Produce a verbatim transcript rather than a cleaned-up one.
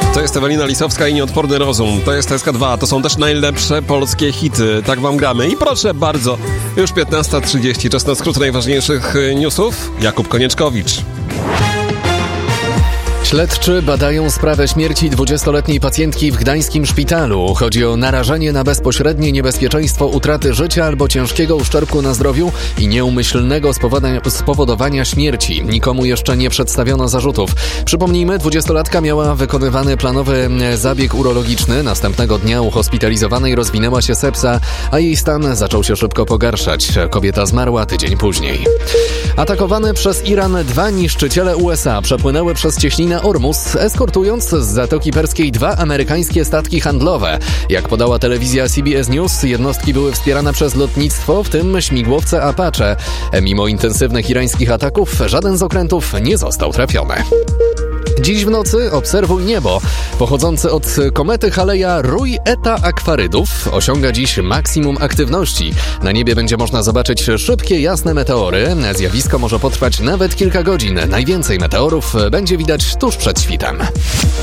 To jest Ewelina Lisowska i Nieodporny Rozum. To jest S K dwa. To są też najlepsze polskie hity. Tak wam gramy. I proszę bardzo, już piętnasta trzydzieści. Czas na skrót najważniejszych newsów. Jakub Konieczkowicz. Śledczy badają sprawę śmierci dwudziestoletniej pacjentki w gdańskim szpitalu. Chodzi o narażenie na bezpośrednie niebezpieczeństwo utraty życia albo ciężkiego uszczerbku na zdrowiu i nieumyślnego spowodowania śmierci. Nikomu jeszcze nie przedstawiono zarzutów. Przypomnijmy, dwudziestolatka miała wykonywany planowy zabieg urologiczny. Następnego dnia u hospitalizowanej rozwinęła się sepsa, a jej stan zaczął się szybko pogarszać. Kobieta zmarła tydzień później. Atakowane przez Iran dwa niszczyciele U S A przepłynęły przez cieśninę Ormus, eskortując z Zatoki Perskiej dwa amerykańskie statki handlowe. Jak podała telewizja C B S News, jednostki były wspierane przez lotnictwo, w tym śmigłowce Apache. Mimo intensywnych irańskich ataków, żaden z okrętów nie został trafiony. Dziś w nocy obserwuj niebo. Pochodzący od komety Haleja rój Eta akwarydów osiąga dziś maksimum aktywności. Na niebie będzie można zobaczyć szybkie, jasne meteory. Zjawisko może potrwać nawet kilka godzin. Najwięcej meteorów będzie widać tuż przed świtem.